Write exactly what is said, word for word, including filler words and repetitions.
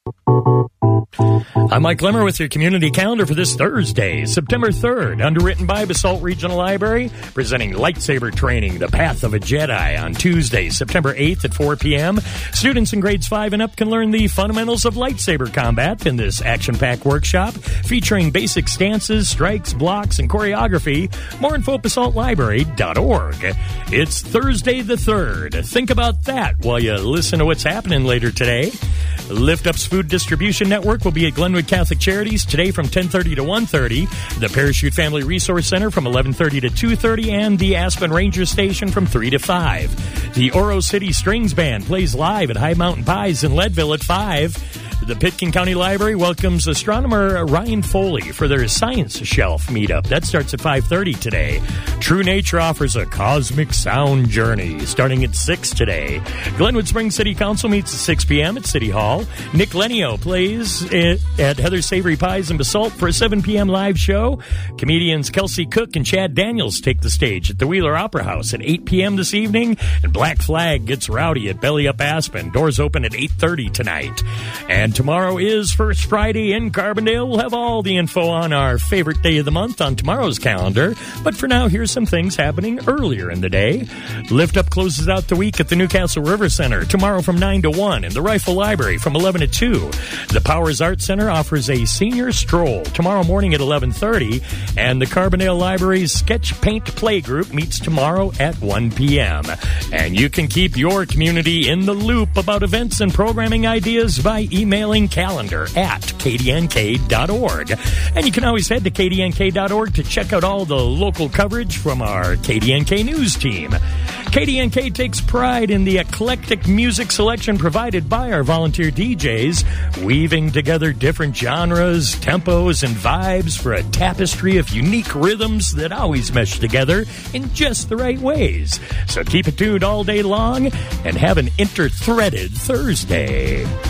I'm Mike Lemmer with your community calendar for this Thursday, September third, underwritten by Basalt Regional Library, presenting lightsaber training, The Path of a Jedi, on Tuesday, September eighth at four p.m. Students in grades five and up can learn the fundamentals of lightsaber combat in this action-packed workshop, featuring basic stances, strikes, blocks, and choreography. More info at basalt library dot org. It's Thursday the third. Think about that while you listen to what's happening later today. Lift Up's Food Distribution Network will be at Glenwood Catholic Charities today from ten thirty to one thirty, the Parachute Family Resource Center from eleven thirty to two thirty, and the Aspen Ranger Station from three to five. The Oro City Strings Band plays live at High Mountain Pies in Leadville at five. The Pitkin County Library welcomes astronomer Ryan Foley for their Science Shelf meetup. That starts at five thirty today. True Nature offers a cosmic sound journey starting at six today. Glenwood Springs City Council meets at six p.m. at City Hall. Nick Lenio plays at Heather's Savory Pies in Basalt for a seven p.m. live show. Comedians Kelsey Cook and Chad Daniels take the stage at the Wheeler Opera House at eight p.m. this evening. And Black Flag gets rowdy at Belly Up Aspen. Doors open at eight thirty tonight. And tomorrow is First Friday in Carbondale. We'll have all the info on our favorite day of the month on tomorrow's calendar. But for now, here's some things happening earlier in the day. Lift Up closes out the week at the Newcastle River Center tomorrow from nine to one, and the Rifle Library from eleven to two. The Powers Art Center offers a senior stroll tomorrow morning at eleven thirty, and the Carbondale Library's Sketch Paint Playgroup meets tomorrow at one p.m. And you can keep your community in the loop about events and programming ideas by emailing calendar at k d n k dot org. And you can always head to k d n k dot org to check out all the local coverage from our K D N K News team. K D N K takes pride in the eclectic music selection provided by our volunteer D Js, weaving together different genres, tempos, and vibes for a tapestry of unique rhythms that always mesh together in just the right ways. So keep it tuned all day long and have an inter-threaded Thursday.